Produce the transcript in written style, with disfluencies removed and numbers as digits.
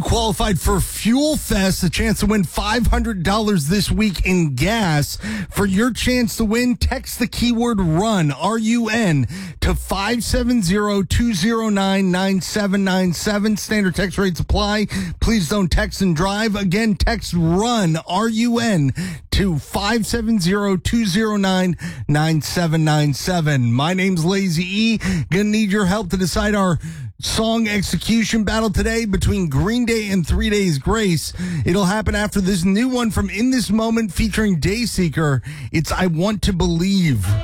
qualified for Fuel Fest, a chance to win $500 this week in gas. For your chance to win, text the keyword RUN, R-U-N, to 570-209-9797. Standard text rates apply. Please don't text and drive. Again, text RUN, R-U-N, to 570-209-9797. My name's Lazy E. Gonna need your help to decide our song execution battle today between Green Day and 3 Days Grace. It'll happen after this new one from In This Moment featuring Dayseeker. It's I Want to Believe.